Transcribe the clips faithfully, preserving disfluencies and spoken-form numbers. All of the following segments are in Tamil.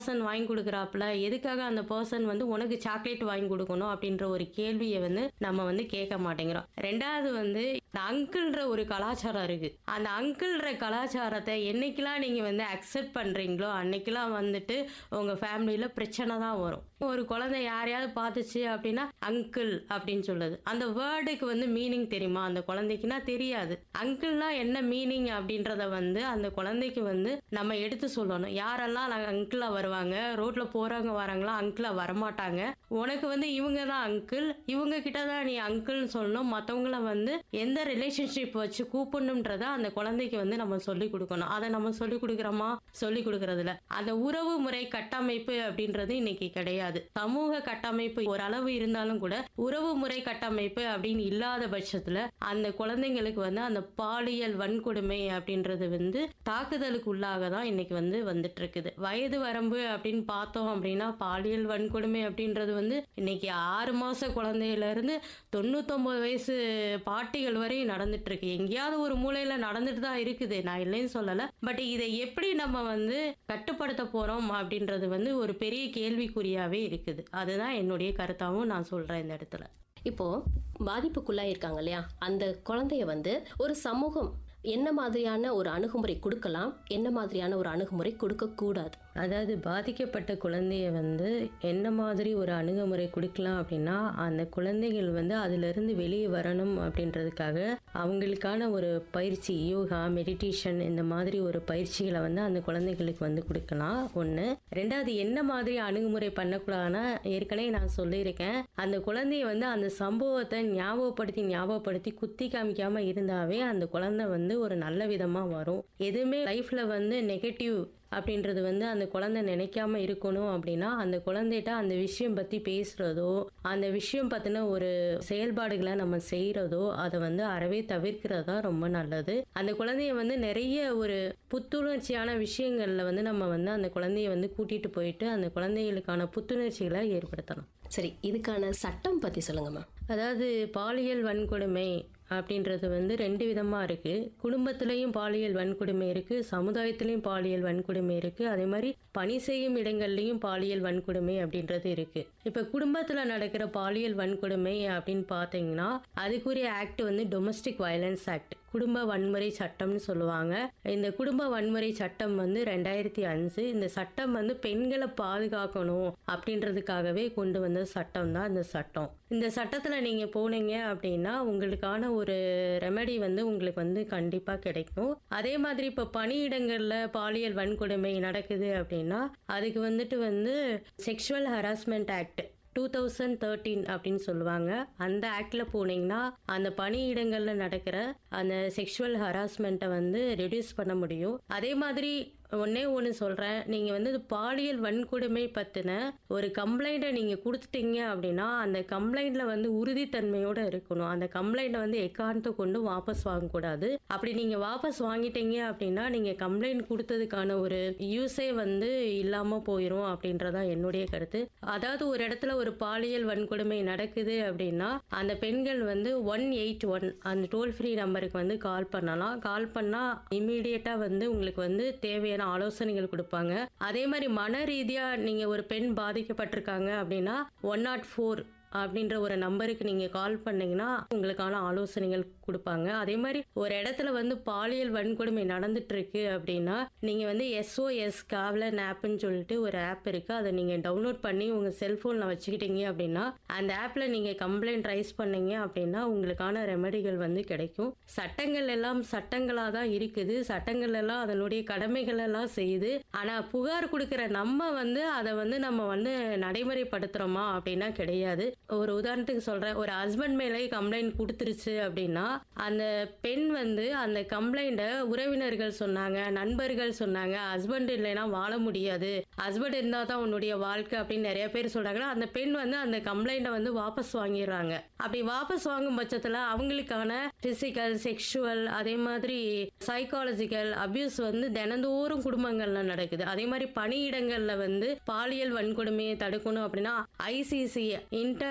பர்சன் வாங்கி குடுக்குறாப்ல, எதுக்காக அந்த பர்சன் வந்து உனக்கு சாக்லேட் வாங்கி குடுக்கணும் அப்படின்ற ஒரு கேள்விய வந்து நம்ம வந்து கேட்க மாட்டேங்கிறோம். ரெண்டாவது வந்து இந்த அங்கிள்ன்ற ஒரு கலாச்சாரம் இருக்கு. அந்த அங்கிள்ன்ற கலாச்சாரத்த என்னைக்கெல்லாம் நீங்க வந்து அக்செப்ட் பண்றீங்களோ, அன்னைக்கெல்லாம் வந்துட்டு உங்க ஃபேமிலில பிரச்சனை தான் வரும். ஒரு குழந்தை யாரையாவது பார்த்துச்சு அப்படின்னா, அங்கிள் அப்படின்னு சொல்லுது. அந்த வேர்டுக்கு வந்து மீனிங் தெரியுமா? அந்த குழந்தைக்குன்னா தெரியாது. அங்கிள்னா என்ன மீனிங் அப்படின்றத வந்து அந்த குழந்தைக்கு வந்து நம்ம எடுத்து சொல்லணும். யாரெல்லாம் அங்கிளா வருவாங்க, ரோட்ல போறவங்க வராங்களா அங்கிளா வரமாட்டாங்க. உனக்கு வந்து இவங்க தான் அங்கிள், இவங்க கிட்ட தான் நீ அங்கிள்னு சொல்லணும். மத்தவங்கள வந்து எந்த ரிலேஷன்ஷிப் வச்சு கூப்பிடணும்ன்றத அந்த குழந்தைக்கு வந்து நம்ம சொல்லிக் கொடுக்கணும். அதை நம்ம சொல்லிக் கொடுக்குறோமா? சொல்லிக் கொடுக்கறது இல்ல. அந்த உறவு முறை கட்டமைப்பு அப்படின்றது இன்னைக்கு கிடையாது. சமூக கட்டமைப்பு ஓரளவு இருந்தாலும் கூட உறவு முறை கட்டமைப்பு அப்படின்னு இல்லாத பட்சத்துல அந்த குழந்தைங்களுக்கு வந்து அந்த பாலியல் வன்கொடுமை அப்படின்றது வந்து தாக்குதலுக்கு உள்ளாக தான் இன்னைக்கு வந்து வந்துட்டு இருக்குது. வயது வரம்பு அப்படின்னு பார்த்தோம் அப்படின்னா பாலியல் வன்கொடுமை அப்படின்றது வந்து இன்னைக்கு ஆறு மாச குழந்தையில இருந்து தொண்ணூத்தொன்பது வயசு பாட்டிகள் வரை நடந்துட்டு இருக்கு. எங்கேயாவது ஒரு மூலையில நடந்துட்டு தான் இருக்குது, நான் இல்லைன்னு சொல்லல. பட் இதை எப்படி நம்ம வந்து கட்டுப்படுத்த போறோம் அப்படின்றது வந்து ஒரு பெரிய கேள்விக்குறியாவே இருக்குது. அதுதான் என்னுடைய கருத்தாவும் நான் சொல்றேன் இந்த இடத்துல. இப்போ பாதிப்புக்குள்ளாயிருக்காங்க இல்லையா, அந்த குழந்தைய வந்து ஒரு சமூகம் என்ன மாதிரியான ஒரு அணுகுமுறை கொடுக்கலாம், என்ன மாதிரியான ஒரு அணுகுமுறை கொடுக்க கூடாது? அதாவது பாதிக்கப்பட்ட குழந்தைய வந்து என்ன மாதிரி ஒரு அணுகுமுறை கொடுக்கலாம் அப்படின்னா, அந்த குழந்தைகள் வந்து அதிலிருந்து வெளியே வரணும் அப்படின்றதுக்காக அவங்களுக்கான ஒரு பயிற்சி, யோகா, மெடிடேஷன் இந்த மாதிரி ஒரு பயிற்சிகளை வந்து அந்த குழந்தைகளுக்கு வந்து கொடுக்கலாம். ஒன்று. ரெண்டாவது, என்ன மாதிரி அணுகுமுறை பண்ணக்கூடாதுன்னா, ஏற்கனவே நான் சொல்லியிருக்கேன், அந்த குழந்தைய வந்து அந்த சம்பவத்தை ஞாபகப்படுத்தி ஞாபகப்படுத்தி குத்தி காமிக்காம இருந்தாவே அந்த குழந்தை வந்து ஒரு நல்ல விதமா வரும். எதுவுமே லைஃப்ல வந்து நெகட்டிவ் அப்படின்றது வந்து அந்த குழந்தை நினைக்காம இருக்கணும் அப்படின்னா அந்த குழந்தைகிட்ட அந்த விஷயம் பத்தி பேசுறதோ, அந்த விஷயம் பத்தின ஒரு செயல்பாடுகளை நம்ம செய்யறதோ அதை வந்து அறவே தவிர்க்கிறதா ரொம்ப நல்லது. அந்த குழந்தைய வந்து நிறைய ஒரு புத்துணர்ச்சியான விஷயங்கள்ல வந்து நம்ம வந்து அந்த குழந்தைய வந்து கூட்டிட்டு போயிட்டு அந்த குழந்தைகளுக்கான புத்துணர்ச்சிகளை ஏற்படுத்தணும். சரி, இதுக்கான சட்டம் பத்தி சொல்லுங்க மேம். அதாவது பாலியல் வன்கொடுமை அப்படின்றது வந்து ரெண்டு விதமா இருக்கு. குடும்பத்திலையும் பாலியல் வன்கொடுமை இருக்கு, சமுதாயத்திலையும் பாலியல் வன்கொடுமை இருக்கு, அதே மாதிரி பணி செய்யும் இடங்கள்லயும் பாலியல் வன்கொடுமை அப்படின்றது இருக்கு. இப்ப குடும்பத்துல நடக்கிற பாலியல் வன்கொடுமை அப்படின்னு பாத்தீங்கன்னா அதுக்குரிய ஆக்ட் வந்து டொமஸ்டிக் வயலன்ஸ் ஆக்ட், குடும்ப வன்முறை சட்டம்னு சொல்லுவாங்க. இந்த குடும்ப வன்முறை சட்டம் வந்து ரெண்டாயிரத்தி அஞ்சு. இந்த சட்டம் வந்து பெண்களை பாதுகாக்கணும் அப்படின்றதுக்காகவே கொண்டு வந்த சட்டம் தான் இந்த சட்டம். இந்த சட்டத்துல நீங்க போனீங்க அப்படின்னா உங்களுக்கான ஒரு ரெமெடி வந்து உங்களுக்கு வந்து கண்டிப்பா கிடைக்கும். அதே மாதிரி இப்ப பணியிடங்கள்ல பாலியல் வன்கொடுமை நடக்குது அப்படின்னா அதுக்கு வந்துட்டு வந்து sexual harassment act two thousand thirteen அப்படின்னு சொல்லுவாங்க. அந்த ஆக்ட்ல போனீங்கன்னா அந்த பணியிடங்கள்ல நடக்கிற அந்த செக்ஷுவல் ஹராஸ்மெண்ட்டை வந்து ரெடியூஸ் பண்ண முடியும். அதே மாதிரி ஒன்னே ஒன்று சொல்கிறேன், நீங்கள் வந்து பாலியல் வன்கொடுமை பற்றின ஒரு கம்ப்ளைண்ட்டை நீங்கள் கொடுத்துட்டீங்க அப்படின்னா அந்த கம்ப்ளைண்ட்டில் வந்து உறுதித்தன்மையோடு இருக்கணும். அந்த கம்ப்ளைண்ட்டை வந்து எக்காரணத்தை கொண்டு வாபஸ் வாங்கக்கூடாது. அப்படி நீங்கள் வாபஸ் வாங்கிட்டீங்க அப்படின்னா நீங்கள் கம்ப்ளைண்ட் கொடுத்ததுக்கான ஒரு யூஸே வந்து இல்லாமல் போயிடும் அப்படின்றதான் என்னுடைய கருத்து. அதாவது ஒரு இடத்துல ஒரு பாலியல் வன்கொடுமை நடக்குது அப்படின்னா அந்த பெண்கள் வந்து ஒன் எயிட் ஒன் அந்த டோல் ஃப்ரீ நம்பருக்கு வந்து கால் பண்ணலாம். கால் பண்ணால் இம்மீடியட்டாக வந்து உங்களுக்கு வந்து தேவையான ஆலோசனைகள் கொடுப்பாங்க. அதே மாதிரி மன ரீதியா நீங்க ஒரு பெண் பாதிக்கப்பட்டிருக்காங்க அப்படின்னா ஒன் நாட் ஃபோர் அப்படின்ற ஒரு நம்பருக்கு நீங்க கால் பண்ணீங்கன்னா உங்களுக்கான ஆலோசனைகள் கொடுப்பாங்க. அதே மாதிரி ஒரு இடத்துல வந்து பாலியல் வன்கொடுமை நடந்துட்டு இருக்கு அப்படின்னா நீங்க வந்து எஸ்ஓஎஸ் காவலன் ஆப்னு சொல்லிட்டு ஒரு ஆப் இருக்கு, அதை நீங்க டவுன்லோட் பண்ணி உங்க செல்போன்ல வச்சுக்கிட்டீங்க அப்படின்னா அந்த ஆப்ல நீங்க கம்ப்ளைண்ட் ரைஸ் பண்ணீங்க அப்படின்னா உங்களுக்கான ரெமெடிகள் வந்து கிடைக்கும். சட்டங்கள் எல்லாம் சட்டங்களா தான் இருக்குது, சட்டங்கள் எல்லாம் அதனுடைய கடமைகள் எல்லாம் செய்யுது. ஆனா புகார் கொடுக்கிற நம்ம வந்து அதை வந்து நம்ம வந்து நடைமுறைப்படுத்துறோமா அப்படின்னா கிடையாது. ஒரு உதாரணத்துக்கு சொல்றேன், ஒரு ஹஸ்பண்ட் மேலே கம்ப்ளைண்ட் கொடுத்துருச்சு அப்படின்னா அந்த பெண் வந்து அந்த கம்ப்ளைண்ட உறவினர்கள் சொன்னாங்க, நண்பர்கள் சொன்னாங்க, ஹஸ்பண்ட் இல்லைன்னா வாழ முடியாது, ஹஸ்பண்ட் இருந்தா தான் உன்னுடைய வாழ்க்கை அப்படின்னு நிறைய பேர் சொல்றாங்கன்னா அந்த பெண் வந்து அந்த கம்ப்ளைண்ட வந்து வாபஸ் வாங்கிடுறாங்க. அப்படி வாபஸ் வாங்கும் பட்சத்துல அவங்களுக்கான பிசிக்கல், செக்ஷுவல், அதே மாதிரி சைக்காலஜிக்கல் அபியூஸ் வந்து தினந்தோறும் குடும்பங்கள்ல நடக்குது. அதே மாதிரி பணியிடங்கள்ல வந்து பாலியல் வன்கொடுமையை தடுக்கணும் அப்படின்னா ஐசிசி இன்டர்ன்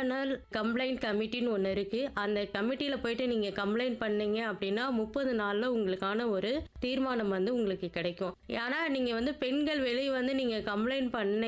நேஷனல் கம்ப்ளைண்ட் கமிட்டின்னு ஒன்று இருக்கு. அந்த கமிட்டியில போயிட்டு நீங்க கம்ப்ளைண்ட் பண்ணீங்க அப்படின்னா முப்பது நாள்ல உங்களுக்கான ஒரு தீர்மானம் வந்து உங்களுக்கு கிடைக்கும். ஆனா நீங்க வந்து பெண்கள் வெளியே வந்து நீங்க கம்ப்ளைண்ட் பண்ண